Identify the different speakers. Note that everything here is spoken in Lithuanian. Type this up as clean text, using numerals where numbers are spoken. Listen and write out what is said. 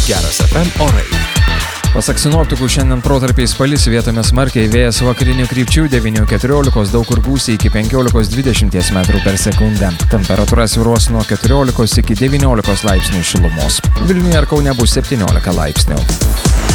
Speaker 1: Geras FM orai.
Speaker 2: Pasak sinoptikų, šiandien protarpiais palis, vietomis smarkiai, vėjas vakarinių krypčių 9–14, daug kur gūsiai iki 15–20 metrų per sekundę. Temperatūra svyruos nuo 14 iki 19 laipsnių šilumos. Vilniuje ir Kaune bus 17 laipsnių.